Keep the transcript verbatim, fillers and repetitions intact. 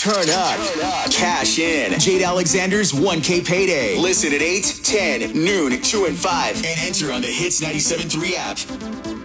Turn up. Cash in. Jade Alexander's one K payday. Listen at eight, ten, noon, two, and five. And enter on the Hits ninety-seven point three app.